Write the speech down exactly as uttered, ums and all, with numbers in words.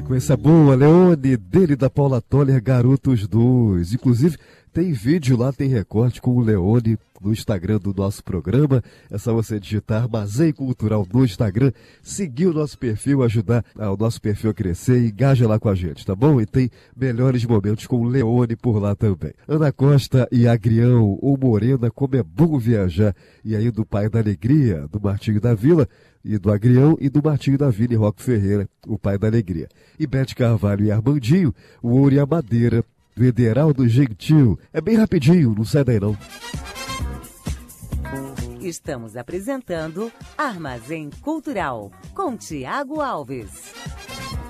Sequência boa, Leone, dele da Paula Toller, Garotos dois. Inclusive, tem vídeo lá, tem recorte com o Leone no Instagram do nosso programa. É só você digitar Armazém Cultural no Instagram, seguir o nosso perfil, ajudar o nosso perfil a crescer e engaja lá com a gente, tá bom? E tem melhores momentos com o Leone por lá também. Ana Costa e Agrião, ou Morena, como é bom viajar. E aí do Pai da Alegria, do Martinho da Vila, e do Agrião e do Martinho da Vila e Roque Ferreira, o Pai da Alegria. E Bete Carvalho e Armandinho, o Ouro e a Madeira, do Ederaldo Gentil. É bem rapidinho, não sai daí não. Estamos apresentando Armazém Cultural, com Tiago Alves.